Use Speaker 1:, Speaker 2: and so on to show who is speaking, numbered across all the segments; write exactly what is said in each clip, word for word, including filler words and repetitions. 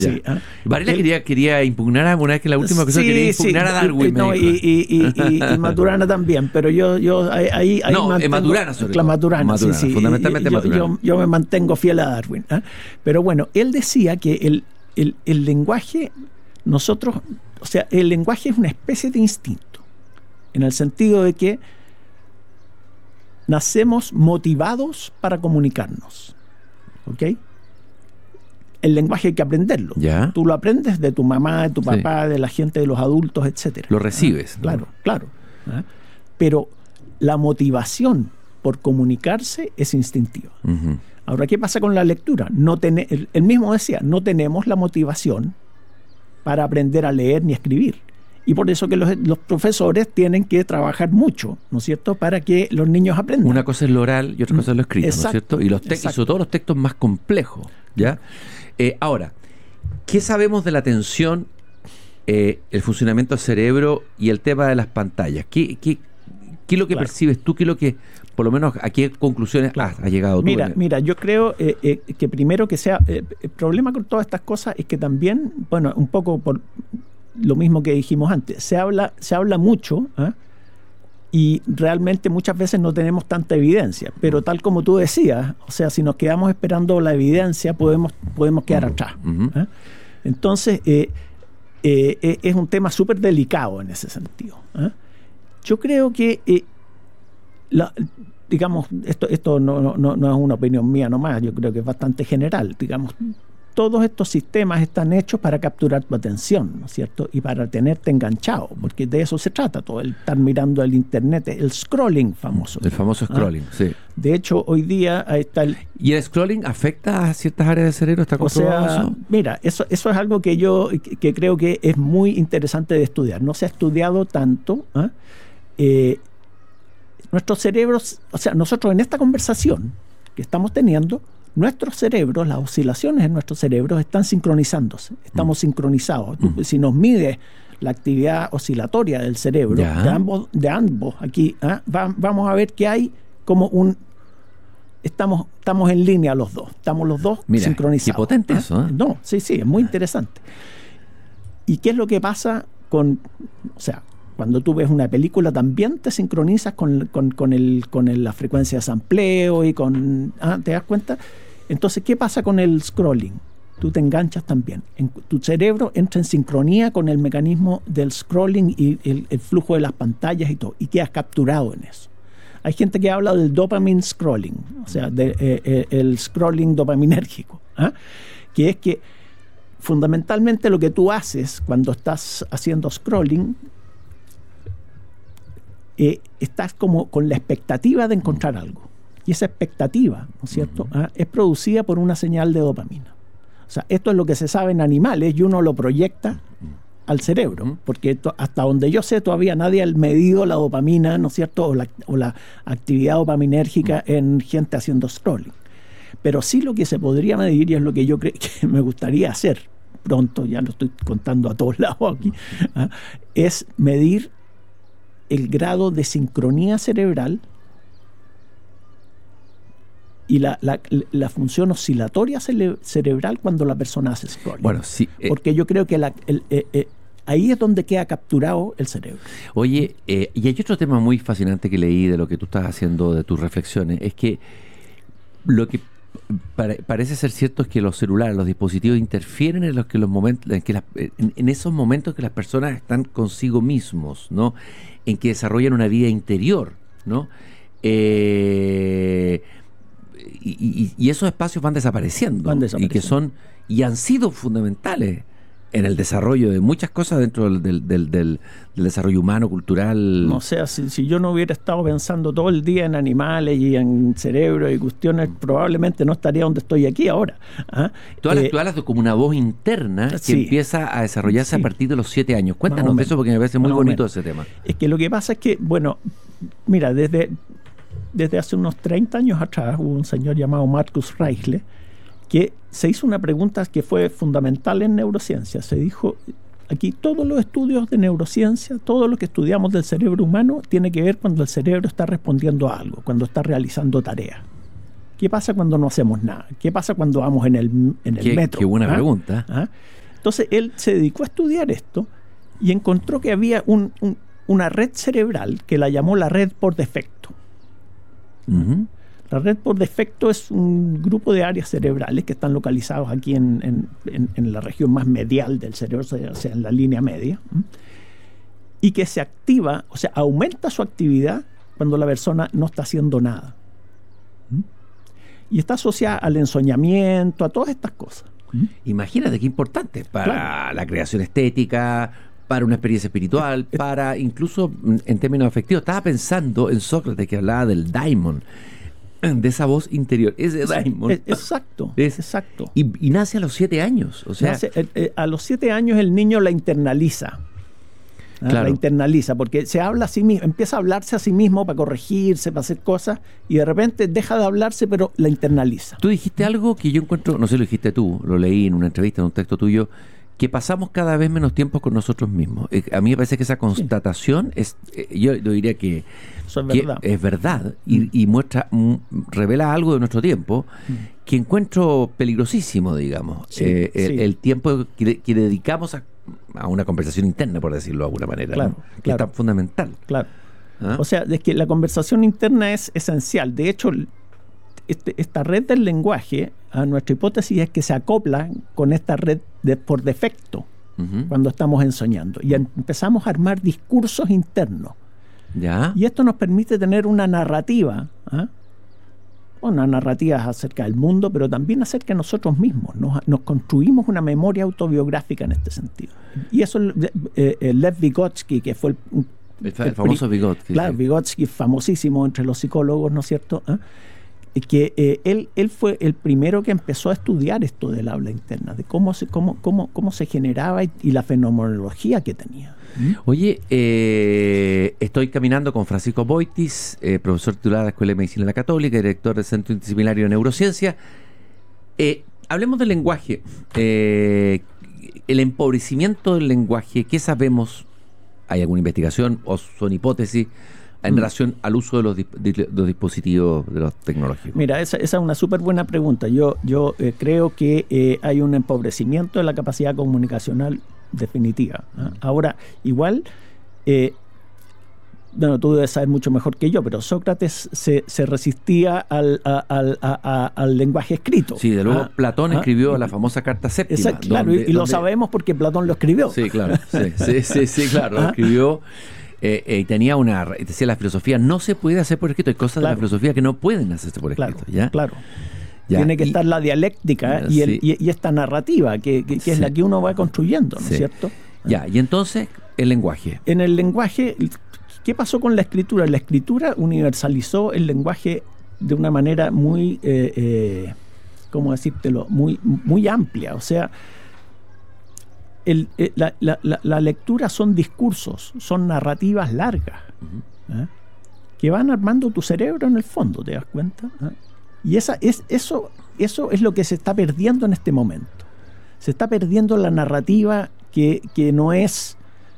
Speaker 1: Sí, ¿eh?
Speaker 2: Varela quería, quería impugnar alguna vez que la última cosa
Speaker 1: sí,
Speaker 2: quería impugnar
Speaker 1: sí,
Speaker 2: a Darwin.
Speaker 1: No, y, y, y, y, y Maturana también, pero yo, yo ahí, ahí
Speaker 2: no,
Speaker 1: mantengo,
Speaker 2: Maturana sobre
Speaker 1: la
Speaker 2: todo.
Speaker 1: Maturana,
Speaker 2: Maturana,
Speaker 1: sí, sí,
Speaker 2: fundamentalmente
Speaker 1: yo,
Speaker 2: Maturana.
Speaker 1: Yo, yo me mantengo fiel a Darwin. ¿eh? Pero bueno, él decía que el, el, el lenguaje, nosotros, o sea, el lenguaje es una especie de instinto, en el sentido de que nacemos motivados para comunicarnos. ¿Ok? El lenguaje hay que aprenderlo.
Speaker 2: ¿Ya?
Speaker 1: Tú lo aprendes de tu mamá, de tu papá,
Speaker 2: sí.
Speaker 1: de la gente, de los adultos, etcétera.
Speaker 2: Lo recibes.
Speaker 1: ¿Ah?
Speaker 2: ¿no?
Speaker 1: Claro, claro. ¿Ah? Pero la motivación por comunicarse es instintiva.
Speaker 2: Uh-huh.
Speaker 1: Ahora, ¿qué pasa con la lectura? No ten, él, él mismo decía, no tenemos la motivación para aprender a leer ni a escribir. Y por eso que los, los profesores tienen que trabajar mucho, ¿no es cierto?, para que los niños aprendan.
Speaker 2: Una cosa es lo oral y otra cosa es lo escrito,
Speaker 1: exacto,
Speaker 2: ¿no es cierto? Y, los te- y sobre todo los textos más complejos, ¿ya? Eh, ahora, ¿qué sabemos de la atención, eh, el funcionamiento del cerebro y el tema de las pantallas? ¿Qué, qué, qué es lo que claro. percibes tú? ¿Qué es lo que, por lo menos, a qué conclusiones claro. has, has llegado tú?
Speaker 1: Mira, mira, yo creo eh, eh, que primero que sea... Eh, el problema con todas estas cosas es que también, bueno, un poco por lo mismo que dijimos antes, se habla, se habla mucho, ¿eh? Y realmente muchas veces no tenemos tanta evidencia, pero tal como tú decías, o sea, si nos quedamos esperando la evidencia podemos, podemos quedar uh-huh. atrás. ¿eh? Entonces, eh, eh, es un tema súper delicado en ese sentido. ¿eh? Yo creo que, eh, la, digamos, esto, esto no, no, no es una opinión mía nomás, yo creo que es bastante general, digamos, todos estos sistemas están hechos para capturar tu atención, ¿no es cierto? Y para tenerte enganchado, porque de eso se trata todo, el estar mirando el internet, el scrolling famoso.
Speaker 2: El famoso scrolling, ¿ah? sí.
Speaker 1: De hecho, hoy día está el...
Speaker 2: ¿Y el scrolling afecta a ciertas áreas del cerebro? ¿Está comprobado
Speaker 1: o sea,
Speaker 2: eso?
Speaker 1: Mira, eso, eso es algo que yo que, que creo que es muy interesante de estudiar. No se ha estudiado tanto. ¿eh? Eh, nuestros cerebros, o sea, nosotros en esta conversación que estamos teniendo, nuestros cerebros, las oscilaciones en nuestros cerebros están sincronizándose, estamos mm. sincronizados. Mm. Tú, si nos mides la actividad oscilatoria del cerebro, de ambos, de ambos aquí, ¿eh? Va, vamos a ver que hay como un... Estamos, estamos en línea los dos, estamos los dos
Speaker 2: Mira,
Speaker 1: sincronizados.
Speaker 2: Qué potente
Speaker 1: ¿eh?
Speaker 2: eso, ¿eh?
Speaker 1: No, sí, sí, es muy interesante. ¿Y qué es lo que pasa con... O sea, cuando tú ves una película también te sincronizas con, con, con, el, con el, la frecuencia de sampleo y con... ¿ah? ¿Te das cuenta? Entonces, ¿qué pasa con el scrolling? Tú te enganchas también. En, tu cerebro entra en sincronía con el mecanismo del scrolling y el, el flujo de las pantallas y todo, y quedas capturado en eso. Hay gente que habla del dopamine scrolling, o sea, de, eh, eh, el scrolling dopaminérgico, ¿eh? que es que fundamentalmente lo que tú haces cuando estás haciendo scrolling, eh, estás como con la expectativa de encontrar algo. Y esa expectativa, ¿no es cierto?, uh-huh. ¿eh? es producida por una señal de dopamina. O sea, esto es lo que se sabe en animales y uno lo proyecta al cerebro, uh-huh. porque to, hasta donde yo sé todavía nadie ha medido la dopamina, ¿no es cierto?, o la, o la actividad dopaminérgica uh-huh. en gente haciendo scrolling. Pero sí lo que se podría medir, y es lo que yo creo que me gustaría hacer pronto, ya lo estoy contando a todos lados aquí, ¿eh? es medir el grado de sincronía cerebral y la, la, la función oscilatoria cere- cerebral cuando la persona hace scrolling.
Speaker 2: Bueno, sí, eh,
Speaker 1: porque yo creo que la, el, eh, eh, ahí es donde queda capturado el cerebro.
Speaker 2: Oye, eh, y hay otro tema muy fascinante que leí de lo que tú estás haciendo, de tus reflexiones, es que lo que pare, parece ser cierto es que los celulares, los dispositivos interfieren en los que los momentos, en, que la, en, en esos momentos que las personas están consigo mismos, ¿no? En que desarrollan una vida interior, ¿no? Eh, y, y, y esos espacios van desapareciendo,
Speaker 1: van desapareciendo
Speaker 2: y que son y han sido fundamentales en el desarrollo de muchas cosas dentro del, del, del, del, del desarrollo humano, cultural.
Speaker 1: No sé, si, si yo no hubiera estado pensando todo el día en animales y en cerebro y cuestiones, probablemente no estaría donde estoy aquí ahora. ¿Ah?
Speaker 2: Tú hablas,
Speaker 1: eh,
Speaker 2: tú hablas de como una voz interna que
Speaker 1: sí,
Speaker 2: empieza a desarrollarse
Speaker 1: sí.
Speaker 2: a partir de los siete años. Cuéntanos de eso porque me parece muy bonito ese tema.
Speaker 1: Es que lo que pasa es que, bueno, mira, desde, desde hace unos treinta años atrás hubo un señor llamado Marcus Reichle que se hizo una pregunta que fue fundamental en neurociencia. Se dijo, aquí todos los estudios de neurociencia, todo lo que estudiamos del cerebro humano tiene que ver cuando el cerebro está respondiendo a algo, cuando está realizando tareas. ¿Qué pasa cuando no hacemos nada? ¿Qué pasa cuando vamos en el, en el
Speaker 2: qué,
Speaker 1: metro?
Speaker 2: Qué buena
Speaker 1: ¿Ah?
Speaker 2: pregunta.
Speaker 1: ¿Ah? Entonces él se dedicó a estudiar esto y encontró que había un, un, una red cerebral que la llamó la red por defecto.
Speaker 2: Uh-huh.
Speaker 1: La red por defecto es un grupo de áreas cerebrales que están localizados aquí en, en, en, en la región más medial del cerebro, o sea, en la línea media, ¿sí? Y que se activa, o sea, aumenta su actividad cuando la persona no está haciendo nada. ¿Sí? Y está asociada al ensoñamiento, a todas estas cosas. ¿Sí?
Speaker 2: Imagínate qué importante para claro. la creación estética, para una experiencia espiritual, para incluso en términos afectivos. Estaba pensando en Sócrates, que hablaba del daimon, de esa voz interior, ese daimon.
Speaker 1: Exacto,
Speaker 2: es,
Speaker 1: exacto.
Speaker 2: Y, y nace a los siete años. O sea,
Speaker 1: nace, eh, a los siete años el niño la internaliza. ¿Ah? Claro. La internaliza, porque se habla a sí mismo, empieza a hablarse a sí mismo para corregirse, para hacer cosas, y de repente deja de hablarse, pero la internaliza.
Speaker 2: Tú dijiste algo que yo encuentro, no sé, lo dijiste tú, lo leí en una entrevista, en un texto tuyo, que pasamos cada vez menos tiempo con nosotros mismos. Eh, a mí me parece que esa constatación sí. es, eh, yo, yo diría que,
Speaker 1: Eso es,
Speaker 2: que
Speaker 1: verdad.
Speaker 2: es verdad y, y muestra, m, revela algo de nuestro tiempo mm. que encuentro peligrosísimo, digamos. Sí, eh, el, sí. el tiempo que, que dedicamos a, a una conversación interna, por decirlo de alguna manera,
Speaker 1: claro,
Speaker 2: ¿no? que
Speaker 1: claro.
Speaker 2: es tan fundamental.
Speaker 1: Claro.
Speaker 2: ¿Ah?
Speaker 1: O sea, es que la conversación interna es esencial. De hecho, este, esta red del lenguaje, a nuestra hipótesis es que se acopla con esta red de, por defecto uh-huh. cuando estamos ensoñando. Y empezamos a armar discursos internos.
Speaker 2: ¿Ya?
Speaker 1: Y esto nos permite tener una narrativa, ¿eh? una narrativa acerca del mundo, pero también acerca de nosotros mismos. Nos, nos construimos una memoria autobiográfica en este sentido. Y eso, eh, eh, Lev Vygotsky, que fue el,
Speaker 2: el, el, el famoso Vygotsky.
Speaker 1: Claro,
Speaker 2: sí.
Speaker 1: Vygotsky, famosísimo entre los psicólogos, ¿no es cierto? ¿Eh? que eh, él, él fue el primero que empezó a estudiar esto del habla interna, de cómo se, cómo, cómo, cómo se generaba y, y la fenomenología que tenía.
Speaker 2: ¿Mm? Oye, eh, estoy caminando con Francisco Boitis, eh, profesor titular de la Escuela de Medicina de la Católica, director del Centro Interdisciplinario de Neurociencia. Eh, hablemos del lenguaje, eh, el empobrecimiento del lenguaje. ¿Qué sabemos? ¿Hay alguna investigación o son hipótesis en relación al uso de los, de los dispositivos de los tecnológicos?
Speaker 1: Mira, esa, esa es una súper buena pregunta. Yo, yo eh, creo que eh, hay un empobrecimiento de la capacidad comunicacional definitiva. ¿eh? Ahora, igual, eh, bueno, tú debes saber mucho mejor que yo, pero Sócrates se, se resistía al, a, al, a, a, al lenguaje escrito.
Speaker 2: Sí, de luego
Speaker 1: ¿ah?
Speaker 2: Platón
Speaker 1: ¿ah?
Speaker 2: escribió la famosa Carta Séptima.
Speaker 1: Exacto, claro, donde, y, y lo donde... sabemos porque Platón lo escribió.
Speaker 2: Sí, claro, sí, sí, sí, sí, claro, ¿ah? Lo escribió. Eh, eh, tenía una, decía la filosofía, no se puede hacer por escrito, hay cosas claro. de la filosofía que no pueden hacerse por escrito.
Speaker 1: Claro,
Speaker 2: ¿ya?
Speaker 1: claro.
Speaker 2: Ya.
Speaker 1: Tiene que
Speaker 2: y,
Speaker 1: estar la dialéctica y, el, sí. y, y esta narrativa, que, que, que sí. es la que uno va construyendo, ¿no sí. es cierto?
Speaker 2: Ya, y entonces, el lenguaje.
Speaker 1: En el lenguaje, ¿qué pasó con la escritura? La escritura universalizó el lenguaje de una manera muy, eh, eh, ¿cómo decírtelo? Muy, muy amplia, o sea... El, eh, la, la, la, la lectura son discursos, son narrativas largas uh-huh. ¿eh? que van armando tu cerebro en el fondo, ¿te das cuenta? ¿eh? Y esa, es, eso, eso es lo que se está perdiendo en este momento. Se está perdiendo la narrativa que, que no es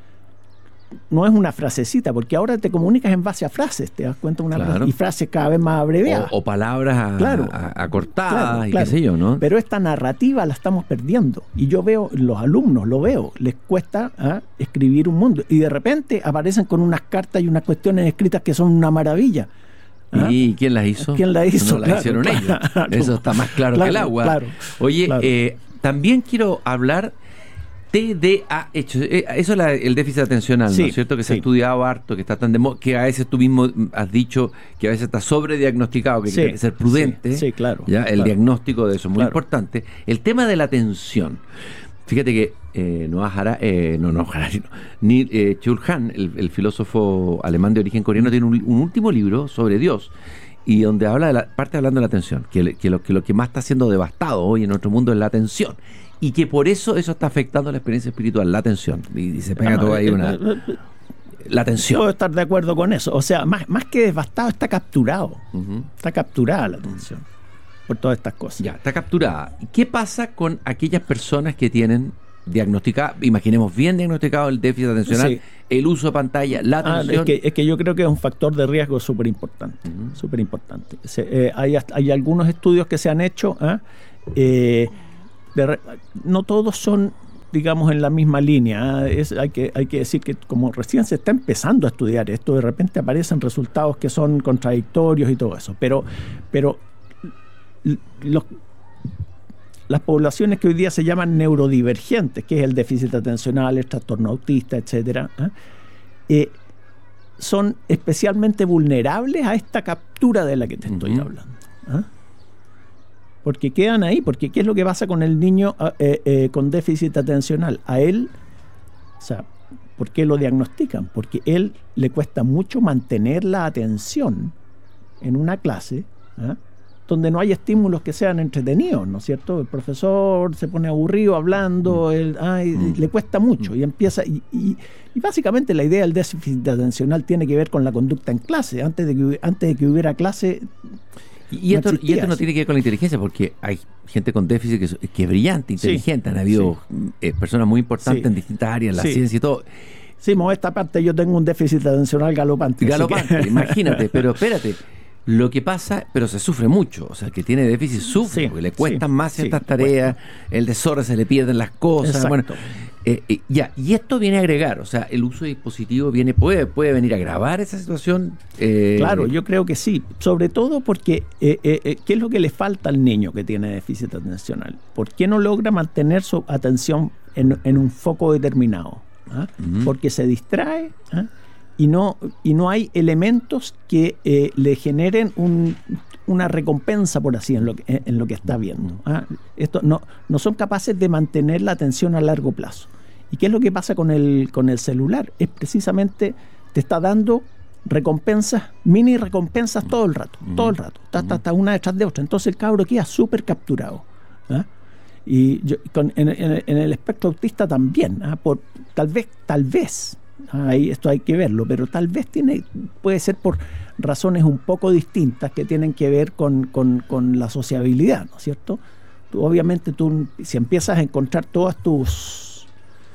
Speaker 1: no es una frasecita, porque ahora te comunicas en base a frases, te das cuenta, una
Speaker 2: claro.
Speaker 1: y frases cada vez más abreviadas.
Speaker 2: O, o palabras a,
Speaker 1: claro.
Speaker 2: a, acortadas
Speaker 1: claro,
Speaker 2: y
Speaker 1: claro.
Speaker 2: qué sé yo, ¿no?
Speaker 1: Pero esta narrativa la estamos perdiendo. Y yo veo, los alumnos, lo veo, les cuesta ¿eh? escribir un mundo. Y de repente aparecen con unas cartas y unas cuestiones escritas que son una maravilla.
Speaker 2: ¿Ah? ¿Y quién las hizo?
Speaker 1: ¿Quién las hizo?
Speaker 2: No las claro, hicieron
Speaker 1: claro,
Speaker 2: ellos.
Speaker 1: Claro,
Speaker 2: Eso está más claro, claro que el agua.
Speaker 1: Claro,
Speaker 2: Oye,
Speaker 1: claro.
Speaker 2: Eh, también quiero hablar T D A H. Eso es la, el déficit atencional, sí, ¿no es cierto? Que se sí. ha estudiado harto, que está tan de moda, que a veces tú mismo has dicho que a veces está sobrediagnosticado, que
Speaker 1: sí,
Speaker 2: hay que ser prudente.
Speaker 1: Sí, sí claro.
Speaker 2: ¿ya? El
Speaker 1: claro.
Speaker 2: diagnóstico de eso es muy
Speaker 1: claro.
Speaker 2: importante. El tema de la atención. Fíjate que eh, Noah Harari, eh, no, no, Harari, no, ni eh, Chul Han, el, el filósofo alemán de origen coreano, tiene un, un último libro sobre Dios, y donde habla de la parte hablando de la atención, que, que, lo, que lo que más está siendo devastado hoy en nuestro mundo es la atención. Y que por eso eso está afectando la experiencia espiritual, la atención. Y, y se pega no, todo ahí una... La atención.
Speaker 1: Puedo estar de acuerdo con eso. O sea, más, más que devastado, está capturado. Uh-huh. Está capturada la atención por todas estas cosas.
Speaker 2: Ya, está capturada. ¿Y qué pasa con aquellas personas que tienen diagnosticado, imaginemos bien diagnosticado el déficit atencional, sí. el uso de pantalla, la atención.
Speaker 1: Ah, es, que, es que yo creo que es un factor de riesgo súper importante, uh-huh. súper importante. Eh, hay, hay algunos estudios que se han hecho, ¿eh? Eh, de, no todos son, digamos, en la misma línea. ¿eh? Es, hay, que, hay que decir que como recién se está empezando a estudiar esto, de repente aparecen resultados que son contradictorios y todo eso, pero, pero los las poblaciones que hoy día se llaman neurodivergentes, que es el déficit atencional, el trastorno autista, etcétera, ¿eh? Eh, son especialmente vulnerables a esta captura de la que te estoy uh-huh. hablando. ¿eh? Porque quedan ahí, porque ¿qué es lo que pasa con el niño eh, eh, con déficit atencional? A él, o sea, ¿por qué lo diagnostican? Porque a él le cuesta mucho mantener la atención en una clase, ¿eh? donde no hay estímulos que sean entretenidos, ¿no es cierto? El profesor se pone aburrido hablando, él, ay, mm. le cuesta mucho y empieza, y, y, y básicamente la idea del déficit atencional tiene que ver con la conducta en clase. Antes de que, antes de que hubiera clase...
Speaker 2: Y, no esto, y esto no tiene que ver con la inteligencia, porque hay gente con déficit que es, que es brillante, inteligente, sí, han habido sí. eh, personas muy importantes sí. en distintas áreas, en la sí. ciencia y todo.
Speaker 1: Sí, mo, esta parte yo tengo un déficit atencional galopante.
Speaker 2: Galopante, que... imagínate, pero espérate. Lo que pasa, pero se sufre mucho, o sea, el que tiene déficit sufre, sí, porque le cuestan sí, más ciertas sí, tareas, bueno. el desorden, se le pierden las cosas. Exacto. Bueno, eh, eh, ya, y esto viene a agregar, o sea, el uso de dispositivos viene, puede, puede venir a agravar esa situación.
Speaker 1: Eh, claro, yo creo que sí, sobre todo porque, eh, eh, ¿qué es lo que le falta al niño que tiene déficit atencional? ¿Por qué no logra mantener su atención en, en un foco determinado? ¿Ah? Uh-huh. Porque se distrae, ¿ah? Y no, y no hay elementos que eh, le generen un, una recompensa, por así, en lo que, en lo que está viendo. ¿ah? Esto no, no son capaces de mantener la atención a largo plazo. ¿Y qué es lo que pasa con el, con el celular? Es precisamente, te está dando recompensas, mini recompensas todo el rato, todo el rato, hasta, hasta una detrás de otra. Entonces el cabro queda súper capturado. ¿ah? Y yo, con, en, en, en el espectro autista también, ¿ah? por, tal vez, tal vez, ahí esto hay que verlo, pero tal vez tiene, puede ser por razones un poco distintas que tienen que ver con, con, con la sociabilidad, ¿no es cierto? Tú, obviamente tú, si empiezas a encontrar todas tus,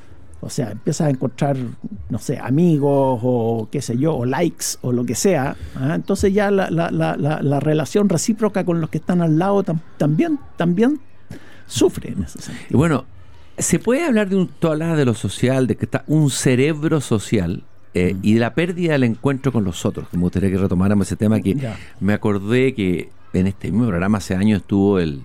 Speaker 1: o sea, empiezas a encontrar, no sé, amigos o qué sé yo, o likes o lo que sea, ¿ah? Entonces ya la, la, la, la, la relación recíproca con los que están al lado tam, también, también sufre en ese sentido.
Speaker 2: Y bueno, se puede hablar de un, tú hablabas de lo social, de que está un cerebro social eh, mm. y de la pérdida del encuentro con los otros. Me gustaría que retomáramos ese tema, que ya. Me acordé que en este mismo programa hace años estuvo el,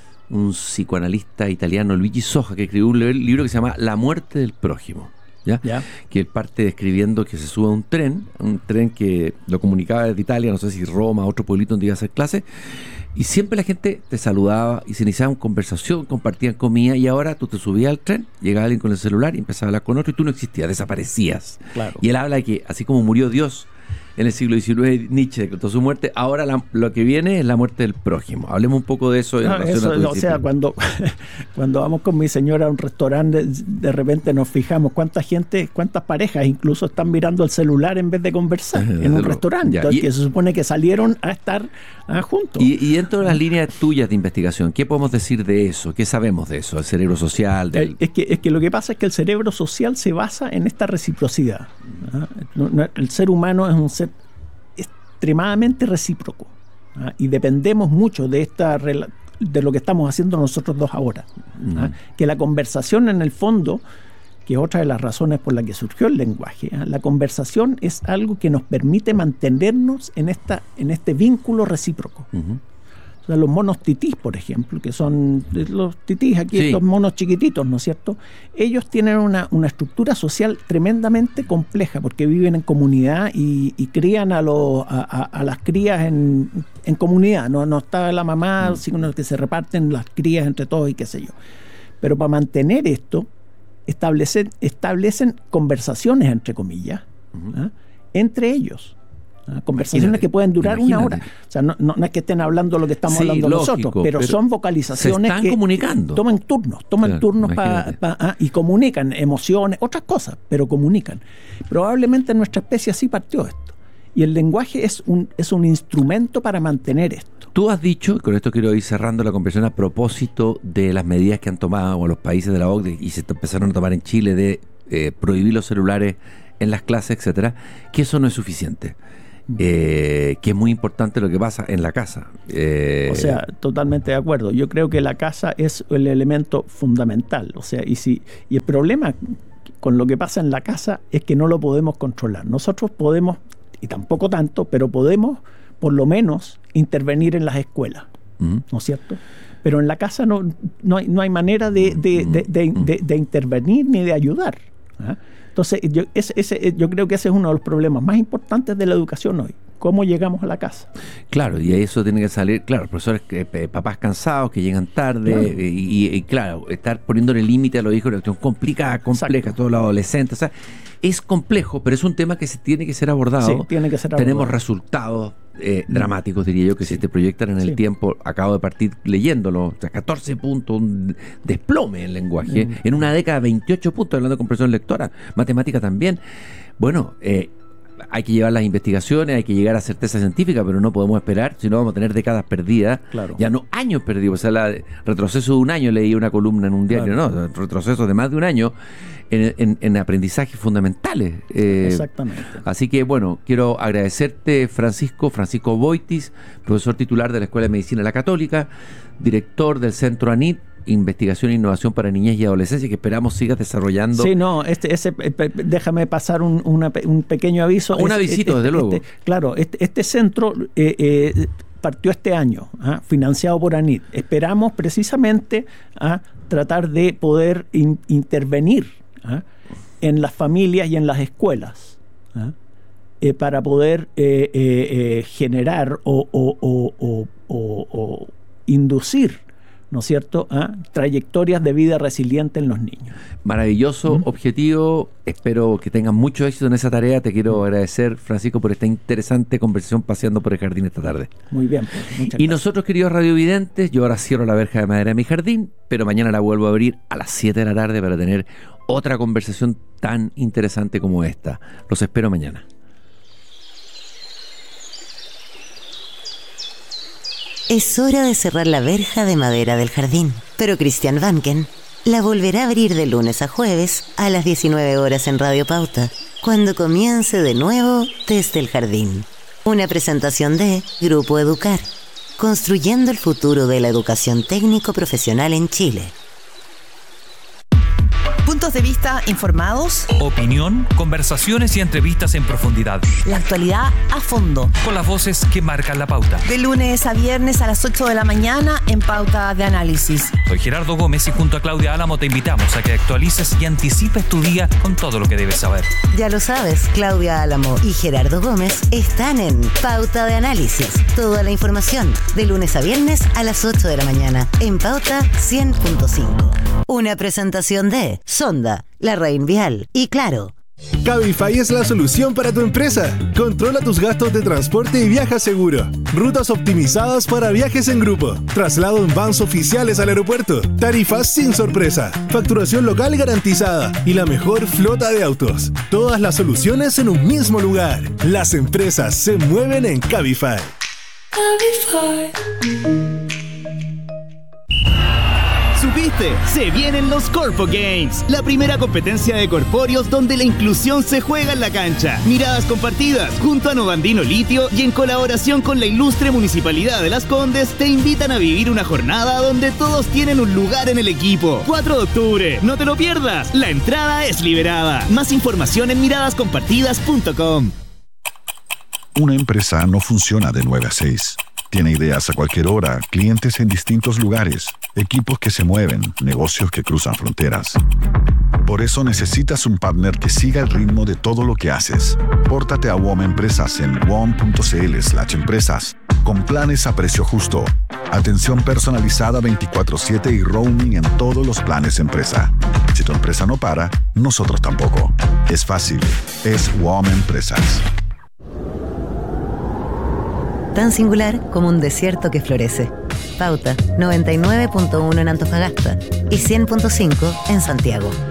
Speaker 2: un psicoanalista italiano, Luigi Soja, que escribió un libro que se llama La muerte del prójimo. ¿Ya? ¿Ya? Que él parte describiendo que se sube a un tren, un tren que lo comunicaba desde Italia, no sé si Roma, otro pueblito donde iba a hacer clase, y siempre la gente te saludaba y se iniciaba una conversación, compartían comida, y ahora tú te subías al tren, llegaba alguien con el celular y empezaba a hablar con otro y tú no existías, desaparecías.
Speaker 1: Claro.
Speaker 2: Y él habla de que así como murió Dios en el siglo diecinueve, Nietzsche decretó su muerte, ahora la, lo que viene es la muerte del prójimo. Hablemos un poco de eso. En
Speaker 1: no, eso o sea, cuando, cuando vamos con mi señora a un restaurante, de, de repente nos fijamos cuánta gente, cuántas parejas incluso están mirando el celular en vez de conversar en un luego. restaurante, ya, y, que se supone que salieron a estar a, juntos.
Speaker 2: Y, y dentro de las líneas tuyas de investigación, ¿qué podemos decir de eso? ¿Qué sabemos de eso? ¿El cerebro social? Del...
Speaker 1: Es, que, es que lo que pasa es que el cerebro social se basa en esta reciprocidad. ¿ah? El ser humano es un ser extremadamente recíproco, ¿ah? y dependemos mucho de esta de lo que estamos haciendo nosotros dos ahora, ¿ah? uh-huh. que la conversación, en el fondo, que es otra de las razones por las que surgió el lenguaje, ¿ah? la conversación es algo que nos permite mantenernos en esta en este vínculo recíproco. Uh-huh. O sea, los monos titís, por ejemplo, que son los titís aquí, sí. estos monos chiquititos, ¿no es cierto? Ellos tienen una, una estructura social tremendamente compleja, porque viven en comunidad y, y crían a, los, a, a, a las crías en, en comunidad. No, no está la mamá, mm. sino que se reparten las crías entre todos y qué sé yo. Pero para mantener esto, establecen, establecen conversaciones, entre comillas, uh-huh. ¿ah? entre ellos. Conversaciones imagínate, que pueden durar imagínate. una hora. O sea, no, no, no es que estén hablando lo que estamos sí, hablando lógico, nosotros, pero, pero son vocalizaciones
Speaker 2: se están
Speaker 1: que
Speaker 2: comunicando.
Speaker 1: toman turnos, toman claro, turnos pa, pa, ah, y comunican emociones, otras cosas, pero comunican. Probablemente en nuestra especie así partió esto. Y el lenguaje es un, es un instrumento para mantener esto.
Speaker 2: Tú has dicho, y con esto quiero ir cerrando la conversación a propósito de las medidas que han tomado los países de la O C D E y se empezaron a tomar en Chile de eh, prohibir los celulares en las clases, etcétera, que eso no es suficiente. Eh, que es muy importante lo que pasa en la casa. Eh,
Speaker 1: o sea, totalmente de acuerdo. Yo creo que la casa es el elemento fundamental. O sea, y si y el problema con lo que pasa en la casa es que no lo podemos controlar. Nosotros podemos, y tampoco tanto, pero podemos por lo menos intervenir en las escuelas, uh-huh. ¿no es cierto? Pero en la casa no, no, hay, no hay manera de, de, de, de, de, de intervenir ni de ayudar. ¿eh? Entonces, yo, ese, ese, yo creo que ese es uno de los problemas más importantes de la educación hoy. ¿Cómo llegamos a la casa?
Speaker 2: Claro, y eso tiene que salir, claro, profesores, eh, papás cansados que llegan tarde, claro. Eh, y, y claro, estar poniéndole límite a los hijos, es complicada, compleja, Exacto. todos los adolescentes, o sea, es complejo, pero es un tema que se tiene que ser abordado.
Speaker 1: Sí, tiene que ser abordado.
Speaker 2: Tenemos resultados eh, dramáticos, diría yo, que sí. si te proyectan en el sí. tiempo, acabo de partir leyéndolo, o sea, catorce puntos, un desplome en lenguaje, mm. en una década veintiocho puntos, hablando de comprensión lectora, matemática también. Bueno, eh, hay que llevar las investigaciones, hay que llegar a certeza científica, pero no podemos esperar, si no vamos a tener décadas perdidas, claro. ya no años perdidos. O sea, la, retroceso de un año, leí una columna en un diario, claro. no, retroceso de más de un año en, en, en aprendizajes fundamentales. Eh,
Speaker 1: Exactamente.
Speaker 2: Así que, bueno, quiero agradecerte, Francisco, Francisco Boitis, profesor titular de la Escuela de Medicina de la Católica, director del Centro ANIT, Investigación e Innovación para Niñez y Adolescencia, que esperamos sigas desarrollando.
Speaker 1: Sí, no, este, ese, déjame pasar un, una, un pequeño aviso.
Speaker 2: Un avisito,
Speaker 1: este,
Speaker 2: desde luego.
Speaker 1: Este, claro, este, este centro eh, eh, partió este año, ¿eh? financiado por ANIT. Esperamos precisamente a tratar de poder in, intervenir ¿eh? en las familias y en las escuelas ¿eh? Eh, para poder eh, eh, eh, generar o, o, o, o, o, o inducir, ¿no es cierto?, ¿Ah? trayectorias de vida resiliente en los niños.
Speaker 2: Maravilloso
Speaker 1: ¿Mm?
Speaker 2: objetivo. Espero que tengan mucho éxito en esa tarea. Te quiero agradecer, Francisco, por esta interesante conversación paseando por el jardín esta tarde.
Speaker 1: Muy bien. Pues, muchas
Speaker 2: y
Speaker 1: gracias.
Speaker 2: Nosotros, queridos radiovidentes, yo ahora cierro la verja de madera de mi jardín, pero mañana la vuelvo a abrir a las siete de la tarde para tener otra conversación tan interesante como esta. Los espero mañana.
Speaker 3: Es hora de cerrar la verja de madera del jardín, pero Christian Vanken la volverá a abrir de lunes a jueves a las diecinueve horas en Radio Pauta, cuando comience de nuevo Desde el Jardín. Una presentación de Grupo Educar, construyendo el futuro de la educación técnico-profesional en Chile.
Speaker 4: Puntos de vista informados,
Speaker 5: opinión, conversaciones y entrevistas en profundidad.
Speaker 4: La actualidad a fondo.
Speaker 5: Con las voces que marcan la pauta.
Speaker 4: De lunes a viernes a las ocho de la mañana en Pauta de Análisis.
Speaker 5: Soy Gerardo Gómez y junto a Claudia Álamo te invitamos a que actualices y anticipes tu día con todo lo que debes saber.
Speaker 3: Ya lo sabes, Claudia Álamo y Gerardo Gómez están en Pauta de Análisis. Toda la información de lunes a viernes a las ocho de la mañana en Pauta cien punto cinco. Una presentación de Sonda, La Reinvial y Claro.
Speaker 6: Cabify es la solución para tu empresa. Controla tus gastos de transporte y viaja seguro. Rutas optimizadas para viajes en grupo. Traslado en vans oficiales al aeropuerto. Tarifas sin sorpresa. Facturación local garantizada. Y la mejor flota de autos. Todas las soluciones en un mismo lugar. Las empresas se mueven en Cabify.
Speaker 7: Cabify.
Speaker 8: ¿Supiste? Se vienen los Corpo Games, la primera competencia de corpóreos donde la inclusión se juega en la cancha. Miradas compartidas, junto a Novandino Litio y en colaboración con la ilustre Municipalidad de Las Condes, te invitan a vivir una jornada donde todos tienen un lugar en el equipo. cuatro de octubre, no te lo pierdas, la entrada es liberada. Más información en miradas compartidas punto com.
Speaker 9: Una empresa no funciona de nueve a seis. Tiene ideas a cualquier hora, clientes en distintos lugares, equipos que se mueven, negocios que cruzan fronteras. Por eso necesitas un partner que siga el ritmo de todo lo que haces. Pórtate a W O M Empresas en w o m punto c l slash empresas, con planes a precio justo, atención personalizada veinticuatro siete y roaming en todos los planes empresa. Si tu empresa no para, nosotros tampoco. Es fácil, es W O M Empresas.
Speaker 3: Tan singular como un desierto que florece. Pauta noventa y nueve punto uno en Antofagasta y cien punto cinco en Santiago.